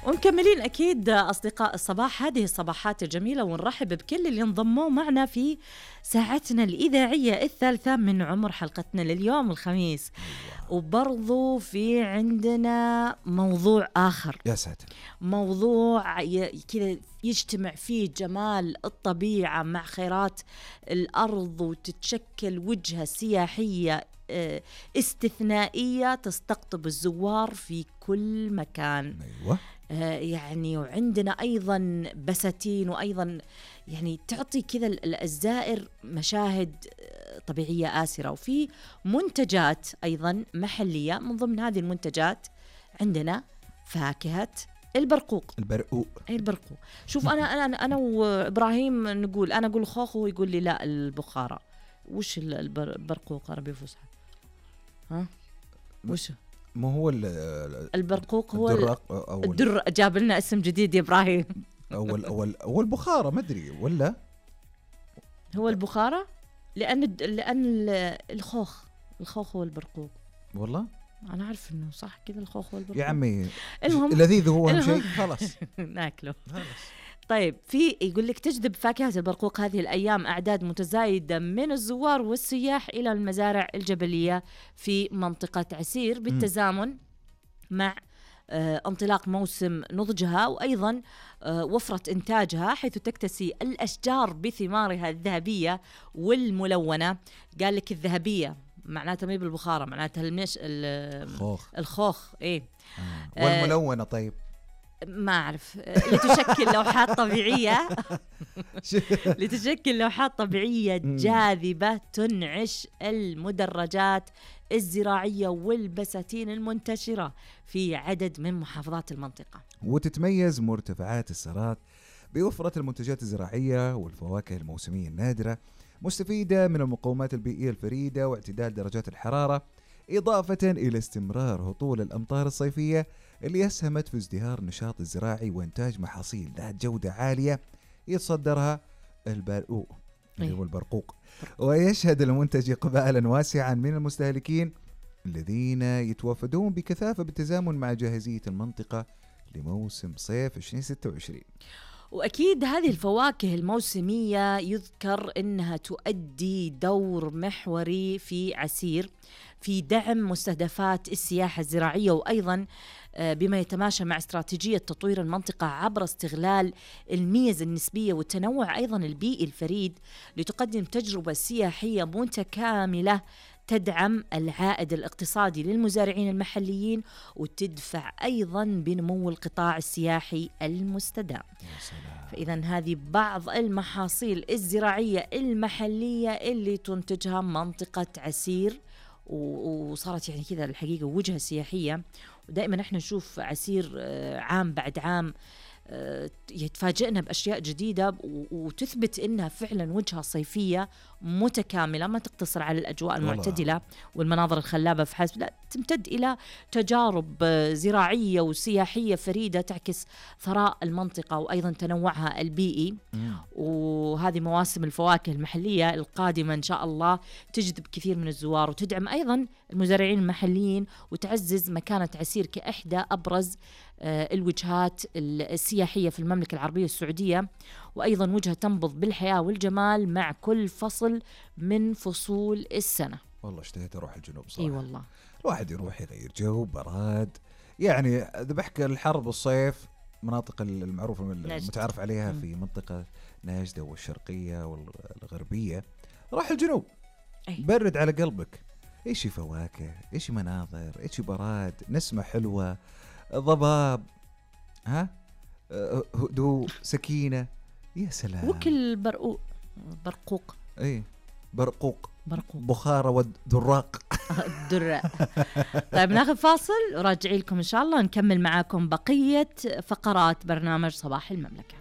ومكملين أكيد أصدقاء الصباح هذه الصباحات الجميلة، ونرحب بكل اللي انضموا معنا في ساعتنا الإذاعية الثالثة من عمر حلقتنا لليوم الخميس. وبرضو في عندنا موضوع آخر، يا ساتر، موضوع كذا يجتمع فيه جمال الطبيعة مع خيرات الأرض، وتتشكل وجهة سياحية استثنائية تستقطب الزوار في كل مكان. أيوة. يعني وعندنا أيضا بساتين، وأيضا يعني تعطي كذا الزائر مشاهد طبيعية آسرة، وفي منتجات أيضا محلية. من ضمن هذه المنتجات عندنا فاكهة البرقوق. أي البرقوق. شوف أنا وإبراهيم نقول، أنا أقول خوخ وهو يقول لي لا البخارة. وش البرقوق عربي فصحى؟ ها وش؟ ما هو البرقوق هو الدر. جاب لنا اسم جديد يا إبراهيم. أول بخارة ما أدري ولا هو البخارة، لأن الخوخ هو البرقوق. والله أنا عارف إنه صح كذا، الخوخ هو البرقوق يا عمي. المهم لذيذ هو أهم شيء. خلاص ناكله. طيب، في يقول لك تجذب فاكهة البرقوق هذه الأيام أعداد متزايدة من الزوار والسياح إلى المزارع الجبلية في منطقة عسير، بالتزامن مع انطلاق موسم نضجها، وأيضا وفرة إنتاجها، حيث تكتسي الأشجار بثمارها الذهبية والملونة. قال لك الذهبية معناتها مي بالبخارة، معناتها الخوخ إيه. والملونة طيب ما أعرف. لتشكل لوحات طبيعية لتشكل لوحات طبيعية جاذبة تنعش المدرجات الزراعية والبساتين المنتشرة في عدد من محافظات المنطقة. وتتميز مرتفعات السرات بوفرة المنتجات الزراعية والفواكه الموسمية النادرة، مستفيدة من المقومات البيئية الفريدة واعتدال درجات الحرارة، إضافة إلى استمرار هطول الأمطار الصيفية اللي أسهمت في ازدهار النشاط الزراعي وإنتاج محاصيل ذات جودة عالية يتصدرها البرقوق اللي هو البرقوق. ويشهد المنتج إقبالا واسعا من المستهلكين الذين يتوافدون بكثافة بالتزامن مع جاهزية المنطقة لموسم صيف 2026. وأكيد هذه الفواكه الموسمية يذكر أنها تؤدي دور محوري في عسير في دعم مستهدفات السياحة الزراعية، وأيضا بما يتماشى مع استراتيجية تطوير المنطقة عبر استغلال الميزة النسبية والتنوع أيضا البيئي الفريد، لتقدم تجربة سياحية متكاملة تدعم العائد الاقتصادي للمزارعين المحليين، وتدفع أيضا بنمو القطاع السياحي المستدام. فإذا هذه بعض المحاصيل الزراعية المحلية اللي تنتجها منطقة عسير، وصارت يعني كذا الحقيقة وجهة سياحية. ودائما احنا نشوف عسير عام بعد عام يتفاجئنا بأشياء جديدة، وتثبت إنها فعلا وجهة صيفية متكاملة، ما تقتصر على الأجواء المعتدلة والمناظر الخلابة فحسب، لا، تمتد إلى تجارب زراعية وسياحية فريدة تعكس ثراء المنطقة وأيضا تنوعها البيئي. وهذه مواسم الفواكه المحلية القادمة إن شاء الله تجذب كثير من الزوار، وتدعم أيضا المزارعين المحليين، وتعزز مكانة عسير كإحدى أبرز الوجهات السياحية في المملكة العربية السعودية، وأيضا وجهة تنبض بالحياة والجمال مع كل فصل من فصول السنة. والله اشتهيت أروح الجنوب صراحة. أي والله، الواحد يروح يغير جو، براد، يعني ذبحك الحرب والصيف، مناطق المعروفة المتعارف عليها في منطقة نجدة والشرقية والغربية، راح الجنوب برد على قلبك. إيش فواكه، إيش مناظر، إيش براد، نسمة حلوة، ضباب، هدوء، سكينة، يا سلام. وكل برقوق ايه برقوق برقوق بخارة والدراق. الدراق. طيب ناخذ فاصل وراجعي لكم إن شاء الله نكمل معاكم بقية فقرات برنامج صباح المملكة.